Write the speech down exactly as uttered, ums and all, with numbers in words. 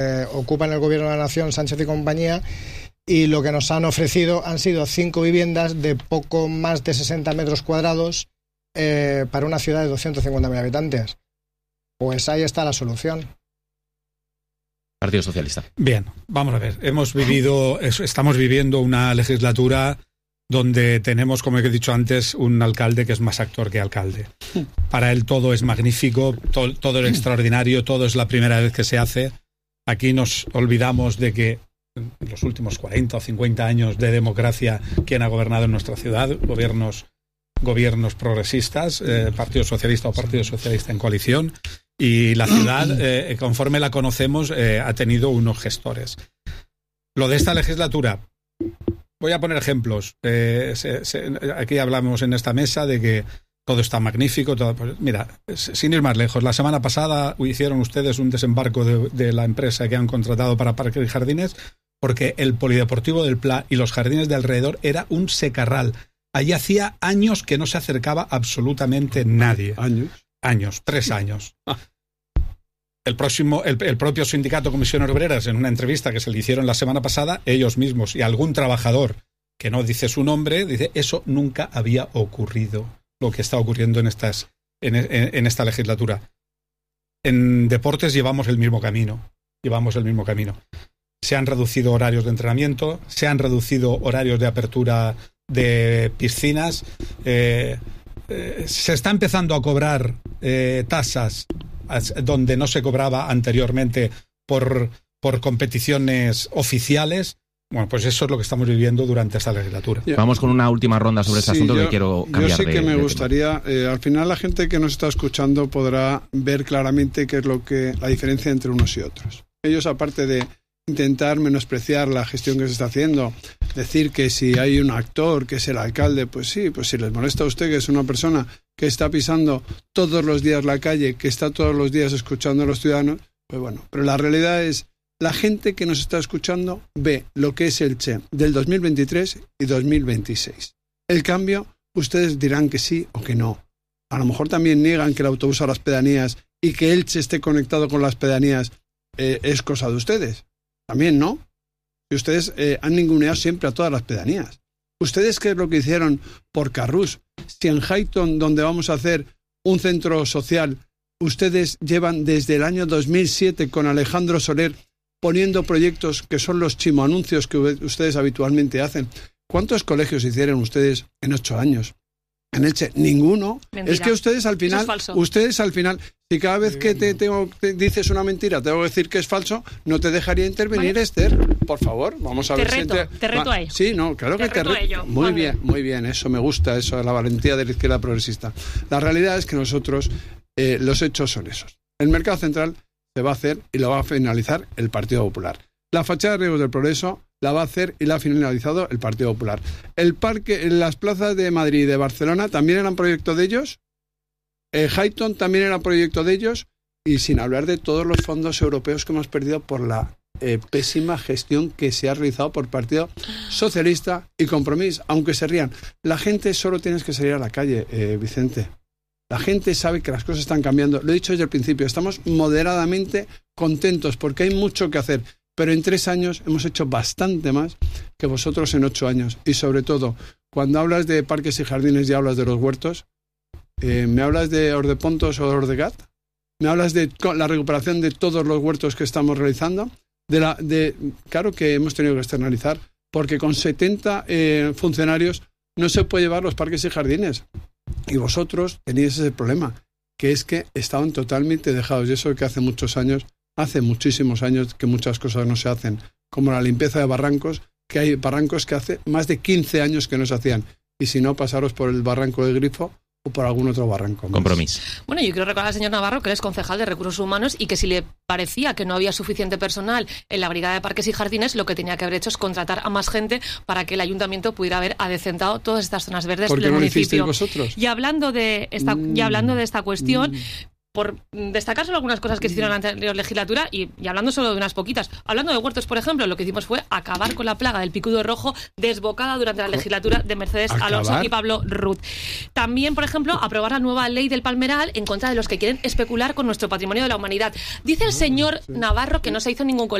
eh, ocupan el gobierno de la nación, Sánchez y compañía, y lo que nos han ofrecido han sido cinco viviendas de poco más de sesenta metros cuadrados eh, para una ciudad de doscientos cincuenta mil habitantes. Pues ahí está la solución. Partido Socialista. Bien, vamos a ver. Hemos vivido, estamos viviendo una legislatura donde tenemos, como he dicho antes, un alcalde que es más actor que alcalde. Para él todo es magnífico, todo, todo es extraordinario, todo es la primera vez que se hace. Aquí nos olvidamos de que en los últimos cuarenta o cincuenta años de democracia, ¿quién ha gobernado en nuestra ciudad? Gobiernos, gobiernos progresistas, eh, Partido Socialista o Partido Socialista en coalición. Y la ciudad, eh, conforme la conocemos, eh, ha tenido unos gestores. Lo de esta legislatura, voy a poner ejemplos. Eh, se, se, aquí hablamos en esta mesa de que todo está magnífico. Todo, pues, mira, sin ir más lejos, la semana pasada hicieron ustedes un desembarco de, de la empresa que han contratado para Parques y Jardines, porque el Polideportivo del Pla y los jardines de alrededor era un secarral. Allí hacía años que no se acercaba absolutamente nadie. ¿Años? Años, tres años. El próximo, el, el propio sindicato Comisiones Obreras, en una entrevista que se le hicieron la semana pasada, ellos mismos y algún trabajador que no dice su nombre, dice, eso nunca había ocurrido, lo que está ocurriendo en, estas, en, en, en esta legislatura. En deportes llevamos el mismo camino, llevamos el mismo camino. Se han reducido horarios de entrenamiento, se han reducido horarios de apertura de piscinas, eh, eh, se está empezando a cobrar eh, tasas donde no se cobraba anteriormente por, por competiciones oficiales. Bueno, pues eso es lo que estamos viviendo durante esta legislatura. Yeah. Vamos con una última ronda sobre este sí, asunto yo, que quiero cambiar. Yo sí de, que me de gustaría, eh, al final la gente que nos está escuchando podrá ver claramente qué es lo que la diferencia entre unos y otros. Ellos, aparte de intentar menospreciar la gestión que se está haciendo, decir que si hay un actor que es el alcalde, pues sí, pues si les molesta a usted que es una persona que está pisando todos los días la calle, que está todos los días escuchando a los ciudadanos, pues bueno, pero la realidad es, la gente que nos está escuchando ve lo que es Elche del dos mil veintitrés y dos mil veintiséis. El cambio, ustedes dirán que sí o que no. A lo mejor también niegan que el autobús a las pedanías y que Elche esté conectado con las pedanías eh, es cosa de ustedes. También, ¿no? Y ustedes eh, han ninguneado siempre a todas las pedanías. ¿Ustedes qué es lo que hicieron por Carrús? Si en Highton, donde vamos a hacer un centro social, ustedes llevan desde el año dos mil siete con Alejandro Soler poniendo proyectos que son los chimoanuncios que ustedes habitualmente hacen. ¿Cuántos colegios hicieron ustedes en ocho años? En Elche, ninguno. Mentira. Es que ustedes al final, Eso es falso. ustedes al final, si cada vez que te, tengo, te dices una mentira, tengo que decir que es falso, no te dejaría intervenir, vale. Esther. Por favor, vamos a te ver reto, si te, te reto va, a ello. Sí, no, claro te que te reto. Te reto. Muy vale. bien, muy bien, eso me gusta, eso, la valentía de la izquierda progresista. La realidad es que nosotros, eh, los hechos son esos. El mercado central se va a hacer y lo va a finalizar el Partido Popular. La fachada de Riegos del Progreso la va a hacer y la ha finalizado el Partido Popular. El parque, las plazas de Madrid y de Barcelona también eran proyecto de ellos. El Highton también era proyecto de ellos. Y sin hablar de todos los fondos europeos que hemos perdido por la eh, pésima gestión que se ha realizado por Partido Socialista y Compromís. Aunque se rían, la gente solo tienes que salir a la calle, eh, Vicente. La gente sabe que las cosas están cambiando. Lo he dicho desde el principio, estamos moderadamente contentos porque hay mucho que hacer. Pero en tres años hemos hecho bastante más que vosotros en ocho años. Y sobre todo, cuando hablas de parques y jardines y hablas de los huertos, eh, ¿me hablas de Ordepontos o de Ordegat? ¿Me hablas de la recuperación de todos los huertos que estamos realizando? De la, de, claro que hemos tenido que externalizar, porque con setenta eh, funcionarios no se puede llevar los parques y jardines. Y vosotros teníais ese problema, que es que estaban totalmente dejados. Y eso que hace muchos años... Hace muchísimos años que muchas cosas no se hacen, como la limpieza de barrancos, que hay barrancos que hace más de quince años que no se hacían. Y si no, pasaros por el barranco del Grifo o por algún otro barranco más. Compromiso. Bueno, yo quiero recordar al señor Navarro que él es concejal de Recursos Humanos y que si le parecía que no había suficiente personal en la Brigada de Parques y Jardines, lo que tenía que haber hecho es contratar a más gente para que el ayuntamiento pudiera haber adecentado todas estas zonas verdes ¿Por qué del no lo municipio. hicisteis vosotros? Y hablando de esta, mm, y hablando de esta cuestión... Mm. por destacar solo algunas cosas que se hicieron en la anterior legislatura y, y hablando solo de unas poquitas. Hablando de huertos, por ejemplo, lo que hicimos fue acabar con la plaga del picudo rojo desbocada durante la legislatura de Mercedes ¿Acabar? Alonso y Pablo Ruz. También, por ejemplo, aprobar la nueva ley del palmeral en contra de los que quieren especular con nuestro patrimonio de la humanidad. Dice el señor Navarro que no se hizo ningún